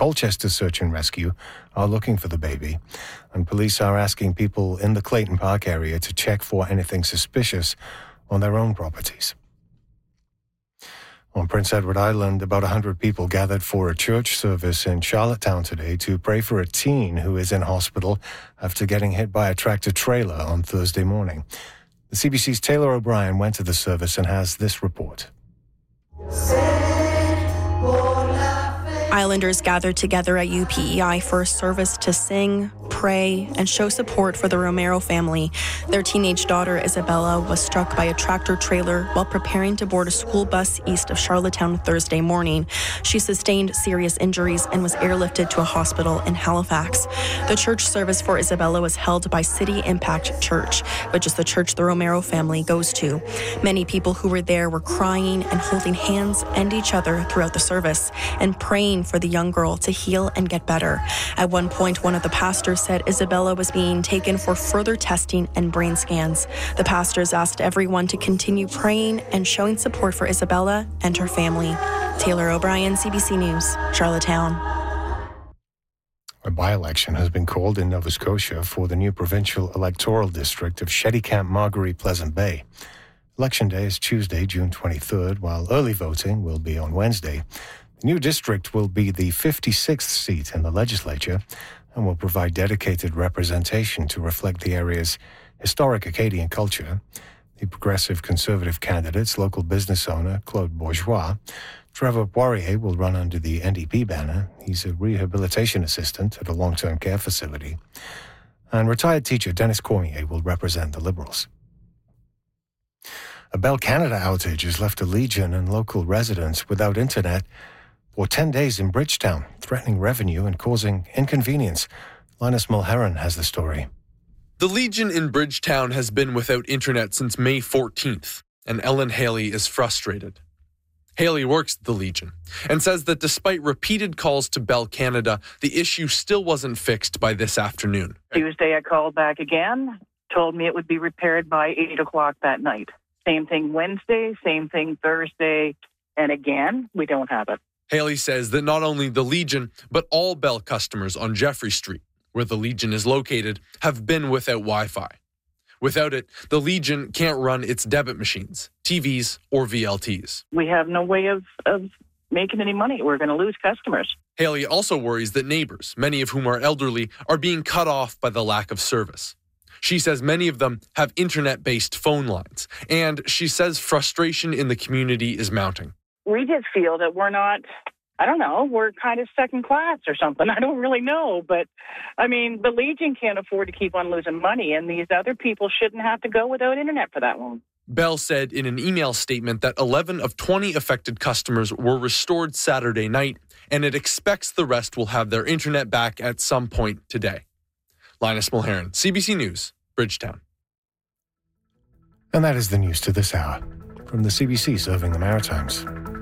Colchester Search and Rescue are looking for the baby, and police are asking people in the Clayton Park area to check for anything suspicious on their own properties. On Prince Edward Island, about 100 people gathered for a church service in Charlottetown today to pray for a teen who is in hospital after getting hit by a tractor-trailer on Thursday morning. The CBC's Taylor O'Brien went to the service and has this report. Islanders gathered together at UPEI for a service to sing, pray, and show support for the Romero family. Their teenage daughter, Isabella, was struck by a tractor trailer while preparing to board a school bus east of Charlottetown Thursday morning. She sustained serious injuries and was airlifted to a hospital in Halifax. The church service for Isabella was held by City Impact Church, which is the church the Romero family goes to. Many people who were there were crying and holding hands and each other throughout the service and praying for the young girl to heal and get better. At one point, one of the pastors said Isabella was being taken for further testing and brain scans. The pastors asked everyone to continue praying and showing support for Isabella and her family. Taylor O'Brien, CBC News, Charlottetown. A by-election has been called in Nova Scotia for the new provincial electoral district of Shettycamp-Margaree-Pleasant Bay. Election day is Tuesday, June 23rd, while early voting will be on Wednesday. The new district will be the 56th seat in the legislature and will provide dedicated representation to reflect the area's historic Acadian culture. The Progressive Conservative candidate's local business owner, Claude Bourgeois. Trevor Poirier will run under the NDP banner. He's a rehabilitation assistant at a long-term care facility. And retired teacher Dennis Cormier will represent the Liberals. A Bell Canada outage has left a Legion and local residents without internet for 10 days in Bridgetown, threatening revenue and causing inconvenience. Linus Mulheron has the story. The Legion in Bridgetown has been without internet since May 14th, and Ellen Haley is frustrated. Haley works at the Legion and says that despite repeated calls to Bell Canada, the issue still wasn't fixed by this afternoon. Tuesday I called back again, told me it would be repaired by 8 o'clock that night. Same thing Wednesday, same thing Thursday, and again, we don't have it. Haley says that not only the Legion, but all Bell customers on Jeffrey Street, where the Legion is located, have been without Wi-Fi. Without it, the Legion can't run its debit machines, TVs, or VLTs. We have no way of making any money. We're going to lose customers. Haley also worries that neighbors, many of whom are elderly, are being cut off by the lack of service. She says many of them have internet-based phone lines, and she says frustration in the community is mounting. We just feel that we're not, we're kind of second class or something. I don't really know. But, the Legion can't afford to keep on losing money, and these other people shouldn't have to go without internet for that long. Bell said in an email statement that 11 of 20 affected customers were restored Saturday night, and it expects the rest will have their internet back at some point today. Linus Mulheron, CBC News, Bridgetown. And that is the news to this hour. From the CBC serving the Maritimes.